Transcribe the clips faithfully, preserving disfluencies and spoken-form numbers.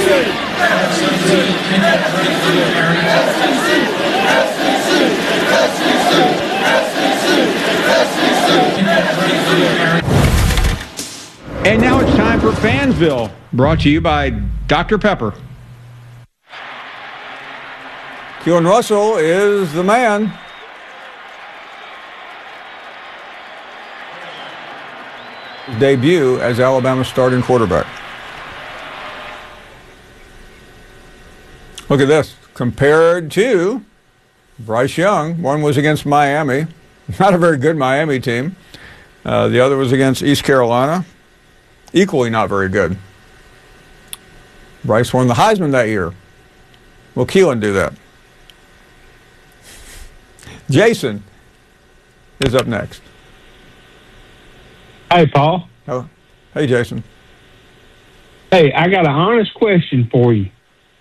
And now it's time for Fansville, brought to you by Doctor Pepper. Keelan Russell is the man. Debut as Alabama's starting quarterback. Look at this. Compared to Bryce Young, one was against Miami. Not a very good Miami team. Uh, the other was against East Carolina. Equally not very good. Bryce won the Heisman that year. Will Keelan do that? Jason is up next. Hey, Paul. Oh, hey, Jason. Hey, I got an honest question for you.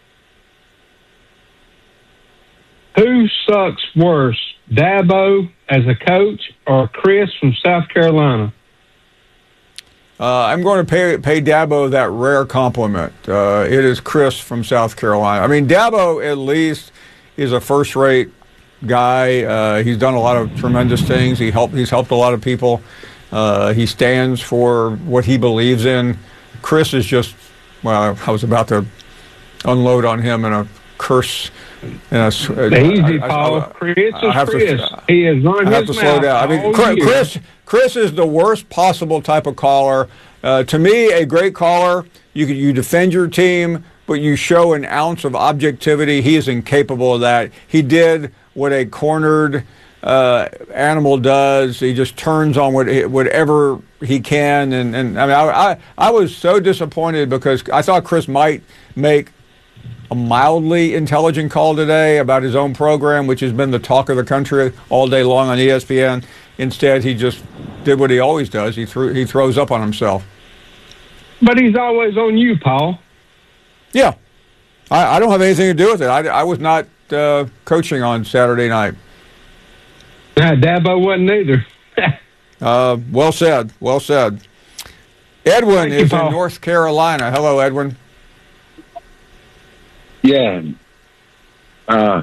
Who sucks worse, Dabo as a coach or Chris from South Carolina? Uh, I'm going to pay pay Dabo that rare compliment. Uh, it is Chris from South Carolina. I mean, Dabo at least is a first-rate guy. Uh, he's done a lot of tremendous things. He helped. He's helped a lot of people. Uh, he stands for what he believes in. Chris is just, well, I was about to unload on him in a curse. In a, Easy, Paul. Chris is Chris. To, he has run I have his to slow down. I mean, Chris, Chris, Chris is the worst possible type of caller. Uh, to me, a great caller. You you defend your team, but you show an ounce of objectivity. He is incapable of that. He did what a cornered uh, animal does. He just turns on what, whatever he can. And, and I mean, I, I I was so disappointed because I thought Chris might make a mildly intelligent call today about his own program, which has been the talk of the country all day long on E S P N. Instead, he just did what he always does. He threw, he throws up on himself. But he's always on you, Paul. Yeah. I, I don't have anything to do with it. I, I was not uh, coaching on Saturday night. Yeah, Dabo wasn't either. uh, well said. Well said. Edwin Thank is you, in North Carolina. Hello, Edwin. Yeah. Uh,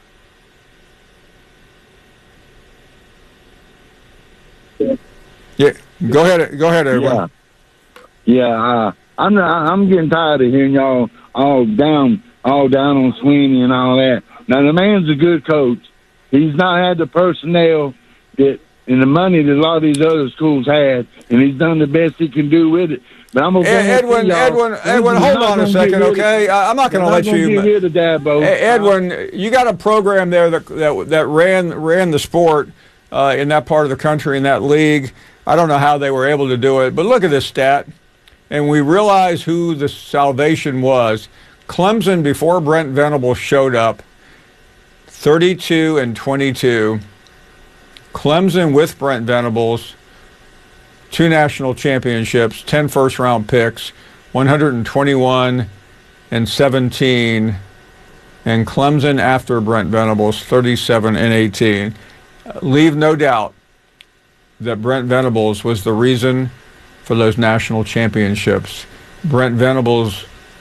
yeah. Go ahead. Go ahead, Edwin. Yeah. Yeah. Uh, I'm I'm getting tired of hearing y'all all down all down on Sweeney and all that. Now the man's a good coach. He's not had the personnel that and the money that a lot of these other schools had, and he's done the best he can do with it. But I'm gonna Edwin, Edwin, Edwin, hold on a second, okay? I'm not going to let you. Get rid of Dabo. Edwin, you got a program there that that, that ran ran the sport uh, in that part of the country in that league. I don't know how they were able to do it, but look at this stat, and we realize who the salvation was. Clemson before Brent Venables showed up, thirty-two and twenty-two. Clemson with Brent Venables, two national championships, ten first-round picks, one hundred twenty-one and seventeen, and Clemson after Brent Venables, thirty-seven and eighteen. Uh, leave no doubt that Brent Venables was the reason for those national championships. Brent Venables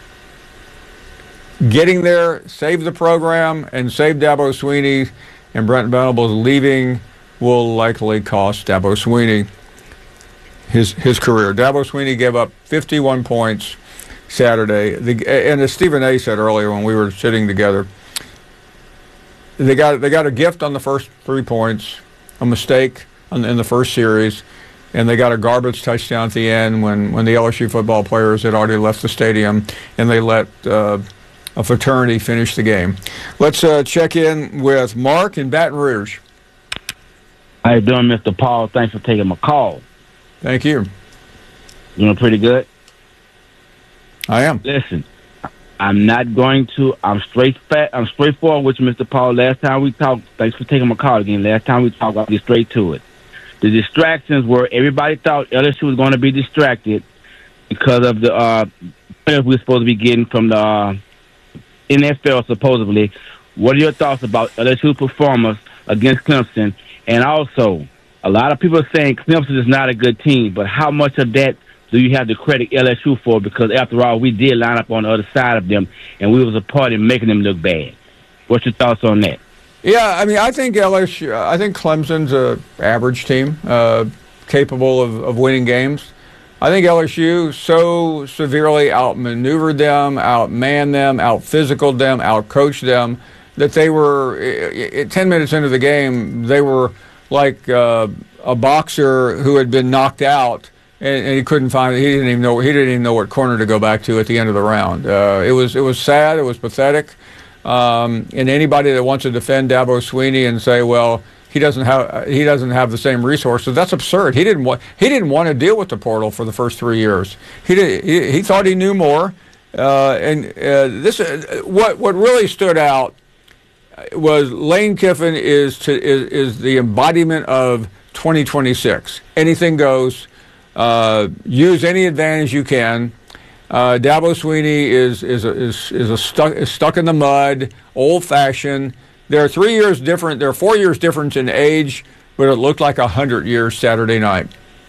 getting there saved the program and saved Dabo Swinney, and Brent Venables leaving will likely cost Dabo Swinney his his career. Dabo Swinney gave up fifty-one points Saturday. The, and as Stephen A. said earlier when we were sitting together, they got they got a gift on the first three points, a mistake on, in the first series, and they got a garbage touchdown at the end when, when the L S U football players had already left the stadium, and they let uh, a fraternity finish the game. Let's uh, check in with Mark in Baton Rouge. How you doing, Mister Paul? Thanks for taking my call. Thank you. Doing pretty good? I am. Listen, I'm not going to, I'm straight fat, I'm straightforward with you, Mister Paul. Last time we talked, thanks for taking my call again. Last time we talked, I'll get straight to it. The distractions were everybody thought L S U was going to be distracted because of the uh, players we were supposed to be getting from the uh, N F L, supposedly. What are your thoughts about L S U's performance against Clemson? And also, a lot of people are saying Clemson is not a good team, but how much of that do you have to credit L S U for? Because after all, we did line up on the other side of them, and we was a part in making them look bad. What's your thoughts on that? Yeah, I mean, I think L S U, I think Clemson's a average team, uh, capable of, of winning games. I think L S U so severely outmaneuvered them, outmanned them, out-physicaled them, out-coached them, that they were, I- I- ten minutes into the game, they were like uh, a boxer who had been knocked out, and, and he couldn't find, he didn't even know, he didn't even know what corner to go back to at the end of the round. Uh, it was, it was sad, it was pathetic. Um, and anybody that wants to defend Dabo Swinney and say, well, he doesn't have he doesn't have the same resources, that's absurd. He didn't want he didn't want to deal with the portal for the first three years. He did, he, he thought he knew more. Uh, and uh, this uh, what what really stood out was Lane Kiffin is to is, is the embodiment of twenty twenty-six. Anything goes. Uh, use any advantage you can. Uh, Dabo Swinney is is a, is is a stuck is stuck in the mud, old-fashioned. There are three years different. There are four years difference in age, but it looked like a hundred years Saturday night.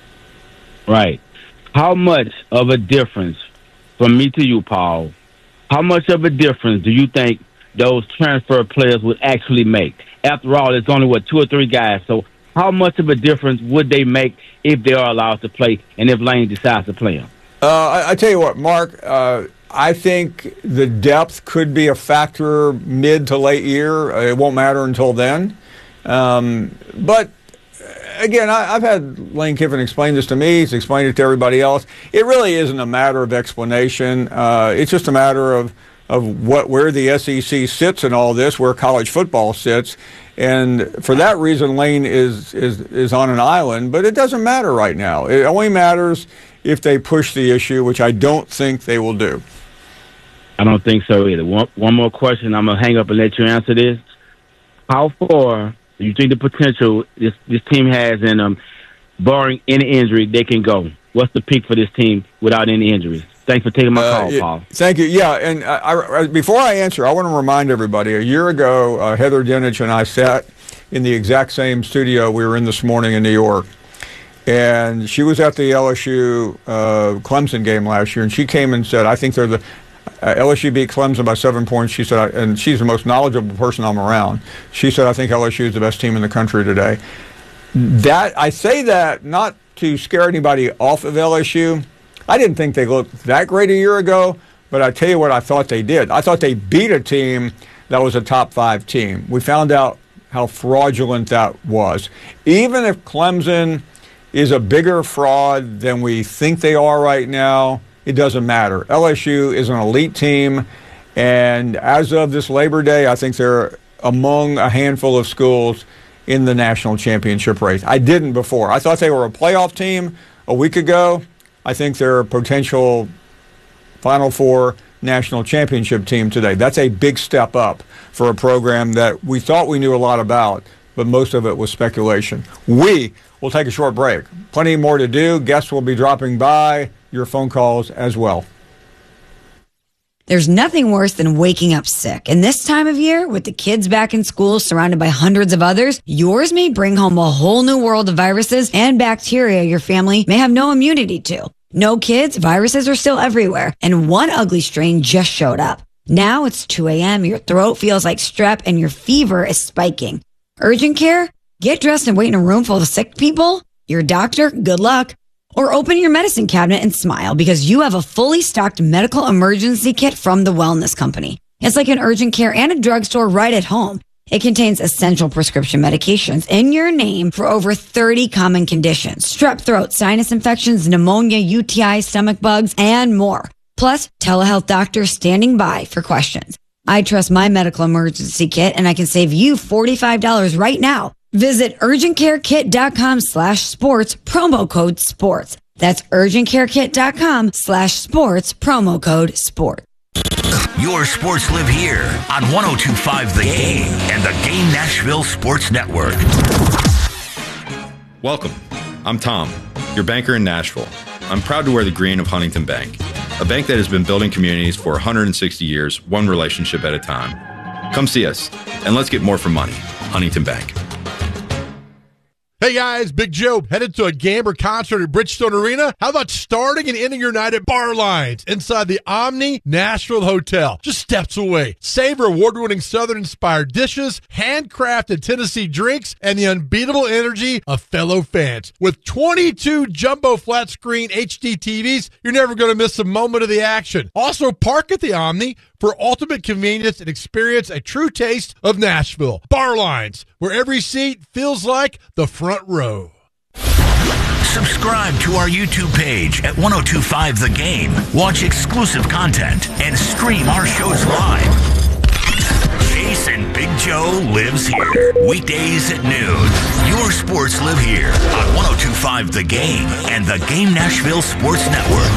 Right. How much of a difference, from me to you, Paul? How much of a difference do you think those transfer players would actually make? After all, it's only what two or three guys. So, how much of a difference would they make if they are allowed to play, and if Lane decides to play them? Uh, I, I tell you what, Mark. Uh, I think the depth could be a factor mid to late year. It won't matter until then. Um, but again, I, I've had Lane Kiffin explain this to me. He's explained it to everybody else. It really isn't a matter of explanation. Uh, it's just a matter of of what where the S E C sits in all this, where college football sits. And for that reason, Lane is is is on an island. But it doesn't matter right now. It only matters if they push the issue, which I don't think they will do. I don't think so either. One, one more question. I'm going to hang up and let you answer this. How far do you think the potential this, this team has in them, barring any injury, they can go? What's the peak for this team without any injuries? Thanks for taking my call, uh, Paul. Thank you. Yeah, and I, I, before I answer, I want to remind everybody, a year ago, uh, Heather Dinich and I sat in the exact same studio we were in this morning in New York. And she was at the L S U uh, Clemson game last year, and she came and said, I think they're the uh, L S U beat Clemson by seven points. She said, and she's the most knowledgeable person I'm around. She said, I think L S U is the best team in the country today. That I say that not to scare anybody off of L S U. I didn't think they looked that great a year ago, but I tell you what I thought they did. I thought they beat a team that was a top five team. We found out how fraudulent that was. Even if Clemson is a bigger fraud than we think they are right now, it doesn't matter. L S U is an elite team, and as of this Labor Day, I think they're among a handful of schools in the national championship race. I didn't before. I thought they were a playoff team a week ago. I think they're a potential Final Four national championship team today. That's a big step up for a program that we thought we knew a lot about, but most of it was speculation. We will take a short break. Plenty more to do. Guests will be dropping by. Your phone calls as well. There's nothing worse than waking up sick. And this time of year, with the kids back in school surrounded by hundreds of others, yours may bring home a whole new world of viruses and bacteria your family may have no immunity to. No kids, viruses are still everywhere. And one ugly strain just showed up. Now it's two a.m., your throat feels like strep, and your fever is spiking. Urgent care? Get dressed and wait in a room full of sick people? Your doctor? Good luck. Or open your medicine cabinet and smile because you have a fully stocked medical emergency kit from the Wellness Company. It's like an urgent care and a drugstore right at home. It contains essential prescription medications in your name for over thirty common conditions: strep throat, sinus infections, pneumonia, U T I, stomach bugs, and more. Plus, telehealth doctors standing by for questions. I trust my medical emergency kit, and I can save you forty-five dollars right now. Visit urgentcarekit.com slash sports, promo code sports. That's urgentcarekit.com slash sports, promo code sports. Your sports live here on one oh two point five The Game and the Game Nashville Sports Network. Welcome. I'm Tom, your banker in Nashville. I'm proud to wear the green of Huntington Bank, a bank that has been building communities for one hundred sixty years, one relationship at a time. Come see us, and let's get more for money. Huntington Bank. Hey guys, Big Joe. Headed to a game or concert at Bridgestone Arena? How about starting and ending your night at Bar Lines inside the Omni Nashville Hotel, just steps away? Savor award-winning Southern-inspired dishes, handcrafted Tennessee drinks, and the unbeatable energy of fellow fans. With twenty-two jumbo flat-screen H D T Vs, you're never going to miss a moment of the action. Also, park at the Omni for ultimate convenience and experience a true taste of Nashville. Bar Lines, where every seat feels like the front row. Subscribe to our YouTube page at ten twenty-five The Game. Watch exclusive content and stream our shows live. Jason Big Joe lives here. Weekdays at noon. Your sports live here on ten twenty-five The Game and the Game Nashville Sports Network.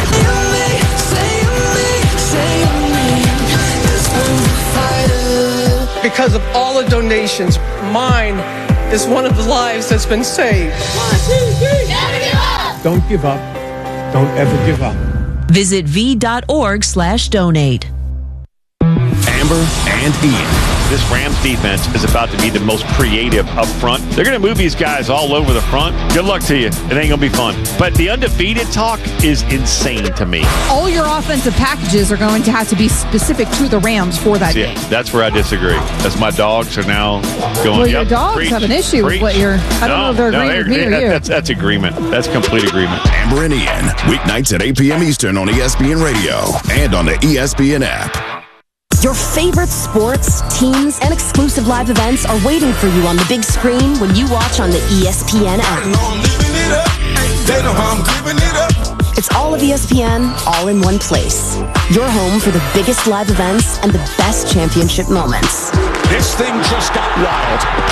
Because of all the donations, mine is one of the lives that's been saved. Never give up. Don't give up. Don't ever give up. Visit v.org slash donate. Amber and Ian. This Rams defense is about to be the most creative up front. They're going to move these guys all over the front. Good luck to you. It ain't going to be fun. But the undefeated talk is insane to me. All your offensive packages are going to have to be specific to the Rams for that yeah, game. That's where I disagree. As my dogs are now going, well, your yep, dogs preach, have an issue preach. with what you're, I don't no, know if they're no, agreeing with me or that, you. That's, that's agreement. That's complete agreement. Amber and Ian, weeknights at eight p.m. Eastern on E S P N Radio and on the E S P N app. Your favorite sports, teams, and exclusive live events are waiting for you on the big screen when you watch on the E S P N app. They know how I'm giving it up. It's all of E S P N, all in one place. Your home for the biggest live events and the best championship moments. This thing just got wild.